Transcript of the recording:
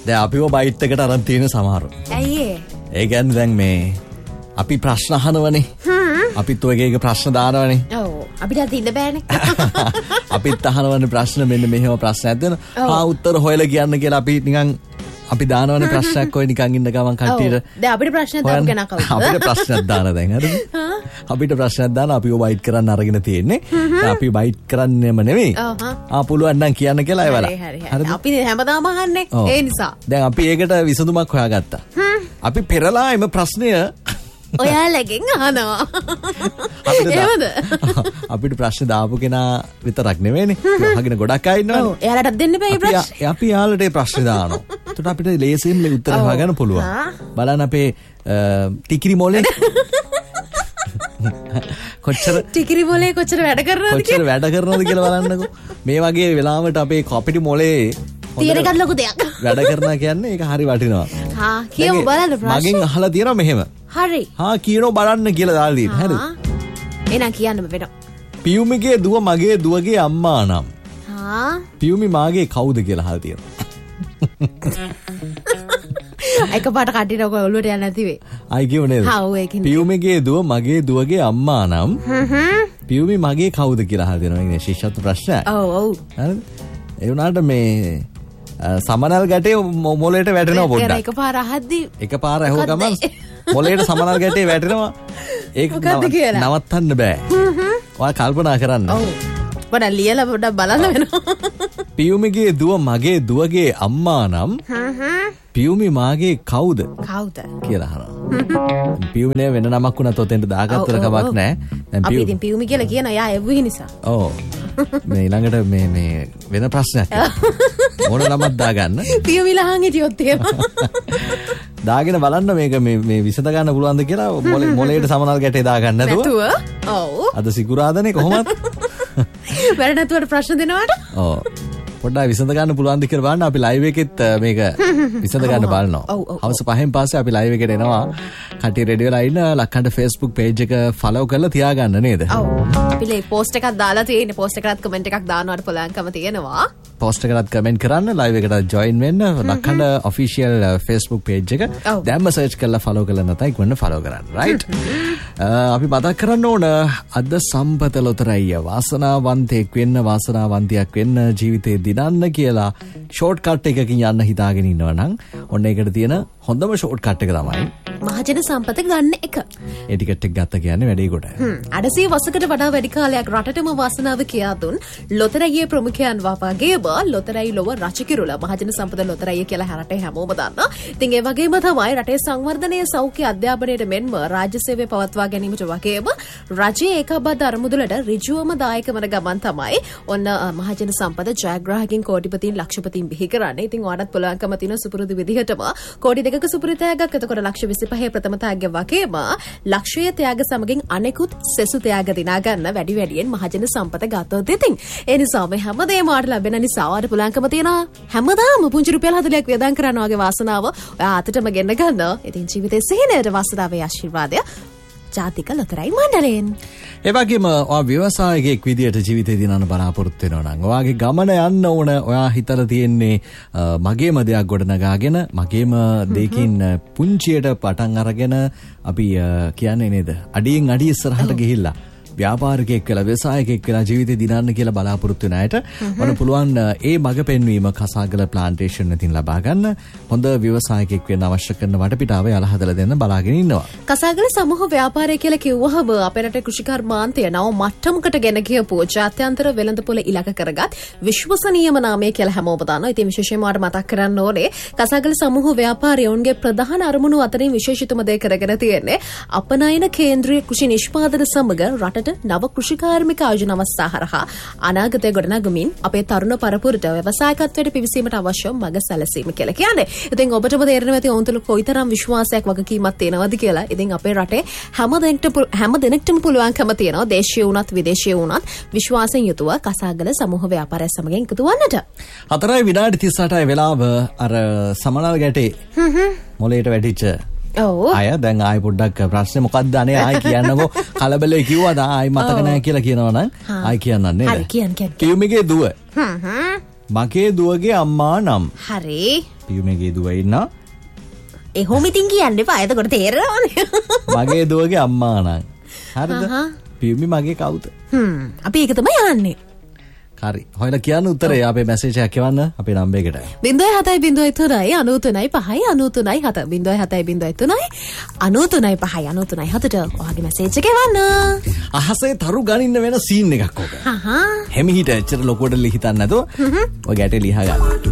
දැන් අපිව බයිට් එකට අරන් තියෙන සමහරු. ඇයි ඒ කියන්නේ දැන් මේ අපි ප්‍රශ්න අහනවනේ. අපිත් ඔය එක ප්‍රශ්න දානවනේ. ඔව්. අපිට අද ඉන්න බෑනේ. අපිත් අහනවනේ ප්‍රශ්න මෙන්න මෙහෙම ප්‍රශ්නයක් දෙනවා. උත්තර හොයලා කියන්න කියලා අපි නිකන් අපි දානවනේ ප්‍රශ්නයක් ඔය නිකන් ඉන්න ගමන් කට්ටියට. දැන් අපිට ප්‍රශ්නයක් දාපු කෙනා කවුද? අපිට ප්‍රශ්නයක් දාන දැන් හරිද? අපිට ප්‍රශ්නයක් දාන අපිව බයිට් කරන්න අරගෙන තියෙන්නේ. දැන් අපි බයිට් කරන්නෙම නෙමෙයි. පුළුවන් නම් කියන්න කියලා ඒවලා. හරිද? අපි හැමදාම අහන්නේ ඒ නිසා. දැන් අපි ඒකට විසඳුමක් හොයාගත්තා. අපි පෙරලා එම ප්‍රශ්නය ඔයාලගෙන් අහනවා. එහෙමද? අපිට ප්‍රශ්න දාපු කෙනා විතරක් නෙවෙයිනේ. අහගෙන ගොඩක් අය ඉන්නවනේ. ඔව්. එයාලටත් දෙන්න බෑ මේ ප්‍රශ්න. අපි යාලට ඒ ප්‍රශ්න දානවා. එතකොට අපිට ලේසියෙන් උත්තර හොයාගන්න පුළුවන්. බලන්න අපේ ටිකිරි මොලේ කොච්චර ටිකිරි මොලේ කොච්චර වැඩ කරනවද කියලා බලන්නකෝ. මේ වගේ වෙලාවට අපේ කොපිටි මොලේ තියෙන එකත් ලොකු දෙයක්. වැඩ කරනවා කියන්නේ ඒක හරි වටිනවා. කියමු බලන්න ප්‍රශ්න. මගෙන් අහලා තියෙනවා මෙහෙම. හරි. කියනෝ බලන්න කියලා දාලා තියෙනවා. හරිද? එහෙනම් කියන්නම වෙනවා. පියුමිගේ දුව මගේ දුවගේ අම්මා නම්. පියුමි මාගේ කවුද කියලා අහලා තියෙනවා. එකපාරට කඩිනක ඔළුවට යන්නේ නැති වෙයි. ආයි කියව නේද? පියුමිගේ දුව මගේ දුවගේ අම්මා නම්. පියුමි මගේ කවුද කියලා අහලා තියෙනවා. මේ ශිෂ්‍යත්ව ප්‍රශ්නයක්. ඔව්. හරිද? ඒ වුණාට මේ සමනල් ගැටේ මොලේට වැටෙනවා පොඩ්ඩක්. එකපාර අහද්දි එකපාර ඇහුව ගමන් මොලේට සමනල් ගැටේ වැටෙනවා. ඒක නවත්තන්න බෑ. ඔයා කල්පනා කරන්න. ඔව්. පොඩ්ඩක් ලියලා පොඩ්ඩක් බලන්න වෙනවා. පියුමිගේ දුව මගේ දුවගේ අම්මා නම් පියුමි මාගේ කවුද කියලා අහනවා. පියුමිනේ වෙන නමක් වුණත් ඔතෙන්ට දාගත්තර කමක් නැහැ. දැන් අපි ඉතින් පියුමි කියලා කියන යා එව්වේ නිසා. ඔව්. මේ ඊළඟට මේ වෙන ප්‍රශ්නයක් ඕන නමක් දාගන්න. පියුමිලා හං හිටියොත් එහෙම. දාගෙන බලන්න මේක මේ විසඳ ගන්න පුළුවන්ද කියලා මොලේට සමනල් ගැටේ දාගන්න නැතුව. ඔව්. අද සිකුරාදනේ කොහොමද? වැඩ නැතුවට ප්‍රශ්න දෙනවට? ඔව්. පොඩ්ඩක් විසඳ ගන්න පුළුවන්ද කියලා බලන්න. අපි ලයිව් එකෙත් මේක විසඳ ගන්න බලනවා. හවස 5න් පස්සේ අපි ලයිව් එකට එනවා. කටි රේඩියෝ ලයින් ලක්කන්ට Facebook page එක follow කරලා තියාගන්න නේද? ඔව්. අපි ලේ post එකක් දාලා තියෙන්නේ. post එකකට comment එකක් දානවට පුළුවන්කම තියෙනවා. post එකකට comment කරන්න, live එකට join වෙන්න ලක්කන්ට official Facebook page එක දැම්ම search කරලා follow කරලා නැත්නම් ඉක්මනට follow කරන්න. right? අපි මතක් කරන්න ඕන අද සම්පත ලොතරැයිය වාසනාවන්තයෙක් වෙන්න, වාසනාවන්තියක් වෙන්න, ජීවිතේ දිනන්න කියලා ෂෝට් කට් එකකින් යන්න හිතාගෙන ඉන්නවා නම් ඔන්න ඒකට තියෙන හොඳම ෂෝට් කට් එක තමයි මහජන සම්පත ගන්න එක. ඒ ටිකට් එක ගත්ත කියන්නේ වැඩේ කොට. අඩසිය වසරකට වඩා වැඩි කාලයක් රටටම වාසනාව කියා දුන් ලොතරැයියේ ප්‍රමුඛයන් වගේම ලොතරැයි ලොව රචකිරුල මහජන සම්පත ලොතරැයිය කියලා රටේ හැමෝම දන්නා. ඉතින් ඒ වගේම තමයි රටේ සංවර්ධනය, සෞඛ්‍ය, අධ්‍යාපනයට මෙන්ම රාජ්‍ය සේවය පවත්වා ගැනීමට වගේම රජයේ ඒකාබද්ධ අරමුදලට ඍජුවම දායක වන ගමන් තමයි ඔන්න මහජන සම්පත ජයග්‍රාහකින් කෝටිපතීන් ලක්ෂපතීන් බිහි කරන්නේ. ඉතින් ඔයාලට පුළුවන්කම තියෙන සුපුරුදු විදිහටම කෝටි 2ක සුපුරිතයගක් එතකොට ලක්ෂ 25 ප්‍රථම තෑග්ග වගේම ලක්ෂයේ තෑග්ග සමගින් අනෙකුත් සෙසු තෑග්ග දිනා ගන්න වැඩි වැඩියෙන් මහජන සම්පත ගතොත් ඉතින් ඒ නිසා මේ හැමදේම ආට ලැබෙන නිසා ආට පුළුවන්කම තියෙනවා හැමදාම පුංචි රුපියල් 40ක් වියදම් කරනවා වගේ වාසනාව ඔයා අතටම ගෙන්න ගන්න. ඉතින් ජීවිතේ සිහිනයට වාසනාවේ ආශිර්වාදය ජාතික ලොතරැයි මණ්ඩලයෙන්. ඒ වගේම ඔයා ව්‍යවසායකයෙක් විදියට ජීවිතේ දිනන බලාපොරොත්තු වෙනවා නම් ඔයාගේ ගමන යන්න ඕන. ඔයා හිතලා තියෙන්නේ මගේම දෙයක් ගොඩනගාගෙන මගේම දෙයකින් පුංචියට පටන් අරගෙන අපි කියන්නේ නේද අඩියෙන් අඩිය ඉස්සරහට ගිහිල්ලා ව්‍යාපාරිකයෙක් වෙලා ව්‍යවසායකයෙක් වෙලා ජීවිතේ දිනන්න කියලා බලාපොරොත්තු වෙන අයට ඔන්න පුළුවන් ඒ මඟ පෙන්වීම කසාගල ප්ලාන්ටේෂන් එකෙන් ලබා ගන්න. හොඳ ව්‍යවසායකයෙක් වෙන්න අවශ්‍ය කරන වටපිටාව යාලා හදලා දෙන්න බලාගෙන ඉන්නවා. කසාගල සමූහ ව්‍යාපාරය කියලා කිව්වහම අපේ රටේ කෘෂිකර්මාන්තය නව මට්ටමකට ගෙන ගියපු ජාත්‍යන්තර වෙළඳපොළ ඉලක්ක කරගත් විශ්වසනීයම නාමය කියලා හැමෝම දන්නවා. ඉතින් විශේෂයෙන්ම වාට මතක් කරන්න ඕනේ කසාගල සමූහ ව්‍යාපාරය ඔවුන්ගේ ප්‍රධාන අරමුණු අතරින් විශේෂිතම දේ කරගෙන තියෙන්නේ අපනයන කේන්ද්‍රීය කෘෂි නිෂ්පාදන සමග රටට නව කෘෂිකාර්මික ආයෝජන අවස්ථා හරහා අනාගතය ගොඩනගමින් අපේ තරුණ පරපුරට ව්‍යවසායකත්වයට පිවිසීමට අවශ්‍ය මඟ සැලසීම කියලා කියන්නේ. ඉතින් ඔබටම තේරෙනවා ඇති ඔවුන් තුළ කොයිතරම් විශ්වාසයක් වගකීමක් තියෙනවද කියලා. ඉතින් අපේ රටේ හැම දෙනෙක්ටම පුළුවන්කම තියෙනවා දේශීය වුණත් විදේශීය වුණත් විශ්වාසයෙන් යුතුව කසාගල සමූහ ව්‍යාපාරය සමග එකතු වන්නට. 4 විනාඩි 38යි වෙලාව අර සමනල් ගැටේ මොලේට වැටිච්ච අය දැන් ආයි පොඩ්ඩක් ප්‍රශ්නේ මොකක්ද අනේ ආයි කියන්නකෝ කලබලේ කිව්වද ආයි මතක නැහැ කියලා කියනවනම් ආයි කියන්න නේද? හරි කියන්න. පියුමිගේ දුව මගේ දුවගේ අම්මා නම්. හරි. පියුමගේ දුව ඉන්නවා. එහෙම ඉතින් කියන්න එපා. එතකොට තේරෙනවනේ. මගේ දුවගේ අම්මා නං. හරිද? පියුමි මගේ කවුද? අපි ඒක තමයි අහන්නේ. හරි. හොයලා කියන්න උත්තරේ අපේ මැසේජ් එකක් එවන්න අපේ නම්බර් එකට. 0703 93 7 ඔයාගේ මැසේජ් එක එවන්න. අහසේ තරු ගනින්න වෙන සීන් එකක් ඕක. හෙමිහිට එච්චර ලොකුවට ලිහිතන්න නැතුව ඔය ගැටේ ලියහ ගන්න.